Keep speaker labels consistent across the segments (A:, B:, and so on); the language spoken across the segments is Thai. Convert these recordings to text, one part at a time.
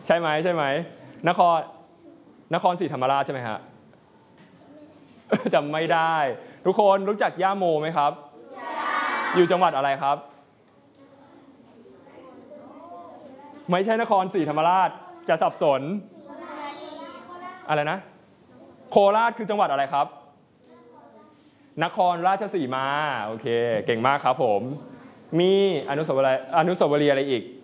A: ใช่ไหมใช่ไหมนครศรีธรรมราชใช่ไหมฮะจำไม่ได้ทุกคนรู้จักย่าโมไหมครับอยู่จังหวัดอะไรครับไม่ใช่นครศรีธรรมราชจะสับสนอะไรนะโคราชคือจังหวัดอะไรครับนครราชสีมาโอเคเก่งมากครับผมมีอนุสาวรีย์อะไรอีก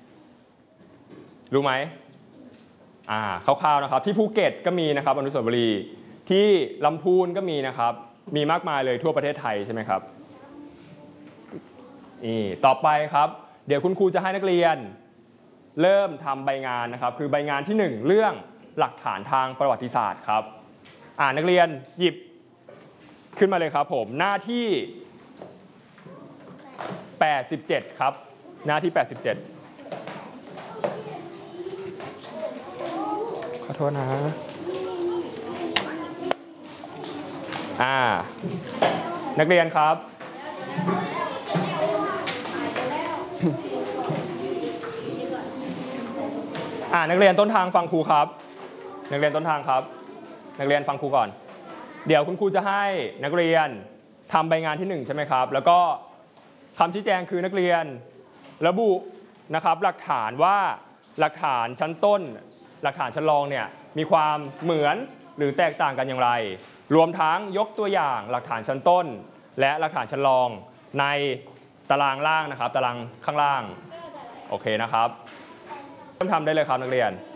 A: รู้ไหมคร่าวๆนะครับที่ภูเก็ตก็มีนะครับอนุสาวรีย์ที่ลำพูนก็มีนะครับมีมากมายเลยทั่วประเทศไทยใช่ไหมครับต่อไปครับเดี๋ยวคุณครูจะให้นักเรียนเริ่มทำใบงานนะครับคือใบงานที่1เรื่องหลักฐานทางประวัติศาสตร์ครับนักเรียนหยิบขึ้นมาเลยครับผมหน้าที่87ครับหน้าที่87ขอโทษนะนักเรียนครับนักเรียนต้นทางฟังครูครับนักเรียนต้นทางครับนักเรียนฟังครูก่อนเดี๋ยวคุณครูจะให้นักเรียนทำใบงานที่1ใช่ไหมครับแล้วก็คำชี้แจงคือนักเรียนระบุนะครับหลักฐานว่าหลักฐานชั้นต้นหลักฐานชั้นรองเนี่ยมีความเหมือนหรือแตกต่างกันอย่างไรรวมทั้งยกตัวอย่างหลักฐานชั้นต้นและหลักฐานชั้นรองในตารางล่างนะครับตารางข้างล่างโอเคนะครับเริ่มทำได้เลยครับนักเรียน